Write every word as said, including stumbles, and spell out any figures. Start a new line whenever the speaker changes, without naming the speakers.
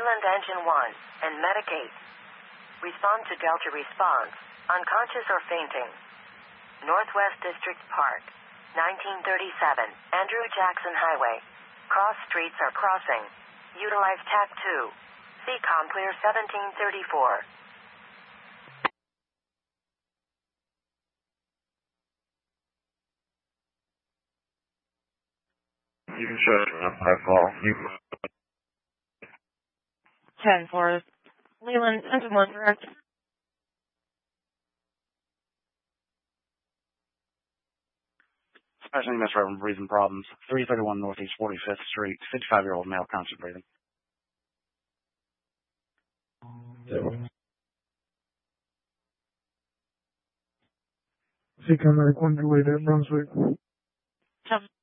Leland Engine one, and medicate. Respond to Delta response, unconscious or fainting. Northwest District Park, nineteen thirty-seven, Andrew Jackson Highway. Cross streets are crossing. Utilize T A C two. C COM clear seventeen thirty-four.
You can shut it up, I fall. You
ten four, Leland, engine one direct.
Special Units Reverend breathing problems. three thirty-one Northeast forty-fifth Street, fifty-five-year-old male constant breathing.
C COM Medic one delayed at Brunswick.